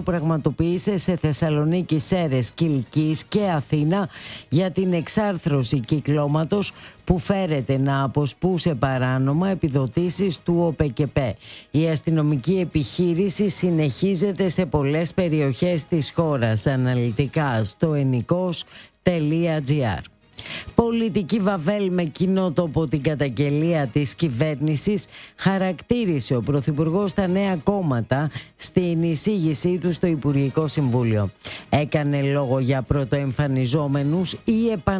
που πραγματοποίησε σε Θεσσαλονίκη, Σέρρες, Κιλκής και Αθήνα για την εξάρθρωση κυκλώματος που φέρεται να αποσπούσε παράνομα επιδοτήσεις του ΟΠΕΚΕΠΕ. Η αστυνομική επιχείρηση συνεχίζεται σε πολλές περιοχές της χώρας. Αναλυτικά στο ennikos.gr. Πολιτική βαβέλ με κοινό τόπο την καταγγελία της κυβέρνησης, χαρακτήρισε ο Πρωθυπουργός τα νέα κόμματα στην εισήγησή του στο Υπουργικό Συμβούλιο. Έκανε λόγο για πρωτοεμφανιζόμενους ή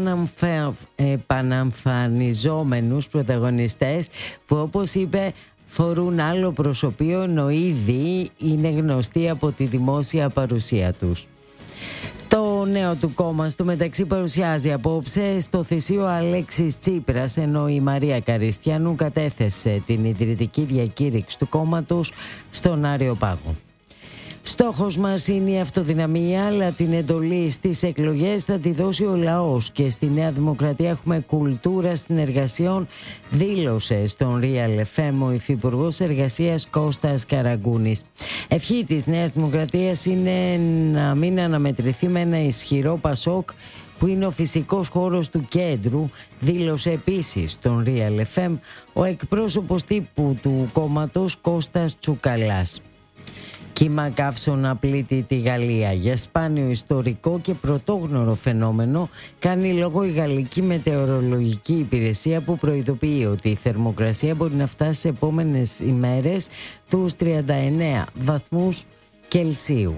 επαναμφανιζόμενους πρωταγωνιστές που, όπως είπε, φορούν άλλο προσωπείο ενώ ήδη είναι γνωστοί από τη δημόσια παρουσία τους. Το νέο του κόμμα στο μεταξύ παρουσιάζει απόψε στο θυσίο Αλέξης Τσίπρας, ενώ η Μαρία Καριστιανού κατέθεσε την ιδρυτική διακήρυξη του κόμματος στον Άριο Πάγο. Στόχος μας είναι η αυτοδυναμία, αλλά την εντολή στις εκλογές θα τη δώσει ο λαός και στη Νέα Δημοκρατία έχουμε κουλτούρα συνεργασιών, δήλωσε στον Real FM ο Υφυπουργός Εργασίας Κώστας Καραγκούνης. Ευχή της Νέας Δημοκρατίας είναι να μην αναμετρηθεί με ένα ισχυρό Πασόκ που είναι ο φυσικός χώρος του κέντρου, δήλωσε επίσης στον Real FM ο εκπρόσωπος τύπου του κόμματος Κώστας Τσουκαλάς. Κύμα καύσωνα πλήττει τη Γαλλία. Για σπάνιο ιστορικό και πρωτόγνωρο φαινόμενο κάνει λόγο η Γαλλική Μετεωρολογική Υπηρεσία, που προειδοποιεί ότι η θερμοκρασία μπορεί να φτάσει σε επόμενες ημέρες τους 39 βαθμούς Κελσίου.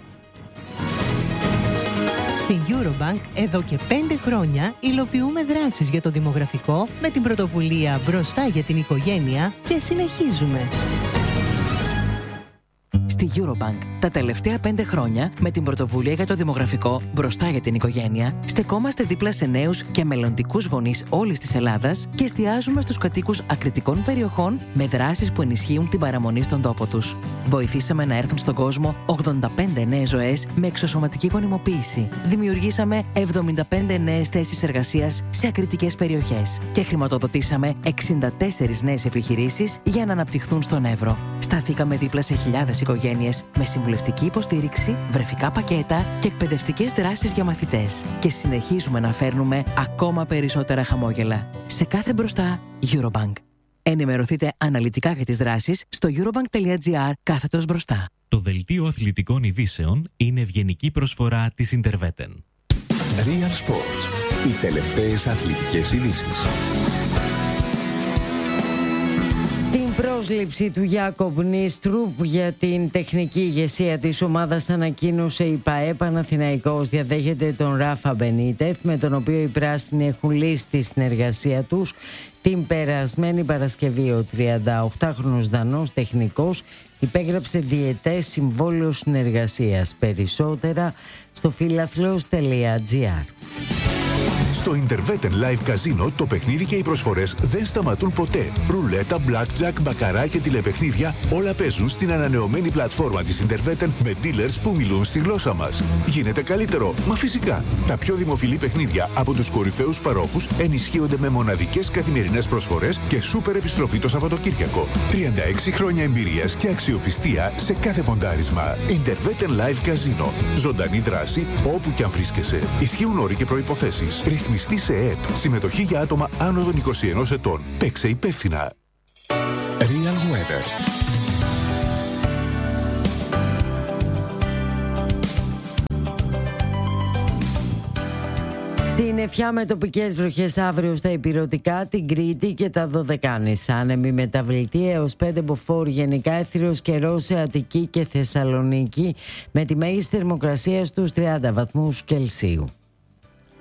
Στην Eurobank εδώ και 5 χρόνια υλοποιούμε δράσεις για το δημογραφικό με την πρωτοβουλία «Μπροστά για την οικογένεια» και συνεχίζουμε. Στη Eurobank, τα τελευταία 5 χρόνια, με την πρωτοβουλία για το δημογραφικό «Μπροστά για την οικογένεια», στεκόμαστε δίπλα σε νέους και μελλοντικούς γονείς όλης της Ελλάδας και εστιάζουμε στους κατοίκους ακριτικών περιοχών με δράσεις που ενισχύουν την παραμονή στον τόπο τους. Βοηθήσαμε να έρθουν στον κόσμο 85 νέες ζωές με εξωσωματική γονιμοποίηση. Δημιουργήσαμε 75 νέες θέσεις εργασίας σε ακριτικές περιοχές και χρηματοδοτήσαμε 64 νέες επιχειρήσεις για να αναπτυχθούν στον Εύρο. Σταθήκαμε δίπλα σε χιλιάδες οικογένειες με συμβουλευτική υποστήριξη, βρεφικά πακέτα και εκπαιδευτικές δράσεις για μαθητές. Και συνεχίζουμε να φέρνουμε ακόμα περισσότερα χαμόγελα. Σε κάθε μπροστά, Eurobank. Ενημερωθείτε αναλυτικά για τις δράσεις στο eurobank.gr/μπροστά. Το δελτίο αθλητικών ειδήσεων είναι ευγενική προσφορά της Interveten. Real Sports. Οι τελευταίες αθλητικές ειδήσεις. Πρόσληψη του Γιάκομπ Νίστρουπ για την τεχνική ηγεσία της ομάδας ανακοίνωσε η ΠΑΕ. Παναθηναϊκός διαδέχεται τον Ράφα Μπενίτεθ, με τον οποίο οι πράσινοι έχουν λύσει τη συνεργασία τους την περασμένη Παρασκευή. Ο 38χρονος Δανός τεχνικός υπέγραψε διετές συμβόλαιο συνεργασίας. Περισσότερα στο φιλαθλός.gr. Στο Interveten Live Casino το παιχνίδι και οι προσφορές δεν σταματούν ποτέ. Ρουλέτα, blackjack, μπακαρά και τηλεπαιχνίδια όλα παίζουν στην ανανεωμένη πλατφόρμα της Interveten με dealers που μιλούν στη γλώσσα μας. Γίνεται καλύτερο, μα φυσικά. Τα πιο δημοφιλή παιχνίδια από τους κορυφαίους παρόχους ενισχύονται με μοναδικές καθημερινές προσφορές και σούπερ επιστροφή το Σαββατοκύριακο. 36 χρόνια εμπειρίας και αξιοπιστία σε κάθε ποντάρισμα. Interveten Live Casino. Ζωντανή δράση όπου και αν βρίσκεσαι. Ισχύουν όροι και προϋποθέσεις. Ρυθμιστή σε ΕΕΠ. Συμμετοχή για άτομα άνω των 21 ετών. Παίξε υπεύθυνα. Real Weather. Συννεφιά με τοπικές βροχές αύριο στα ηπειρωτικά, την Κρήτη και τα Δωδεκάνησα. Άνεμη μεταβλητή έως 5 μποφόρ, γενικά έθριος καιρός σε Αττική και Θεσσαλονίκη, με τη μέγιστη θερμοκρασία στους 30 βαθμούς Κελσίου.